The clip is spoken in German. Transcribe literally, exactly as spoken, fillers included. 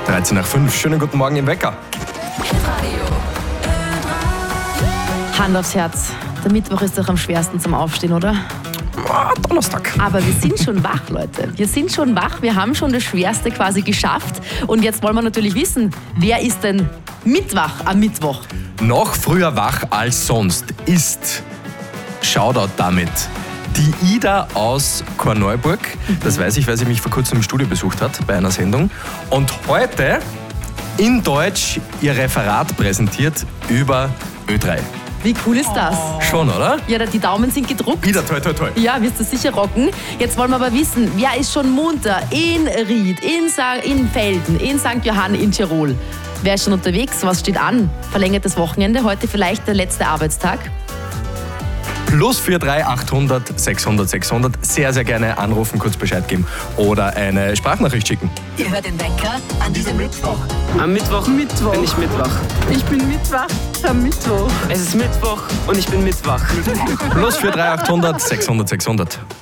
dreizehn nach fünf. Schönen guten Morgen im Wecker. Hand aufs Herz. Der Mittwoch ist doch am schwersten zum Aufstehen, oder? Ah, Donnerstag. Aber wir sind schon wach, Leute. Wir sind schon wach. Wir haben schon das Schwerste quasi geschafft. Und jetzt wollen wir natürlich wissen, wer ist denn mitwach am Mittwoch? Noch früher wach als sonst ist, Shoutout damit, die Ida aus Korneuburg. Das weiß ich, weil sie mich vor kurzem im Studio besucht hat bei einer Sendung. Und heute in Deutsch ihr Referat präsentiert über Ö drei. Wie cool ist das? Schon, oder? Ja, die Daumen sind gedruckt. Ida, toi, toi, toi. Ja, wirst du sicher rocken. Jetzt wollen wir aber wissen, wer ist schon munter in Ried, in, Sa- in Velden, in Sankt Johann, in Tirol? Wer ist schon unterwegs? Was steht an? Verlängertes Wochenende, heute vielleicht der letzte Arbeitstag. Plus vier drei achthundert sechshundert sechshundert. Sehr, sehr gerne anrufen, kurz Bescheid geben oder eine Sprachnachricht schicken. Ihr hört den Wecker an diesem Mittwoch. Am Mittwoch, Mittwoch. bin ich mitwach. Ich bin mitwach am Mittwoch. Es ist Mittwoch und ich bin mitwach. Plus vier drei achthundert sechshundert sechshundert.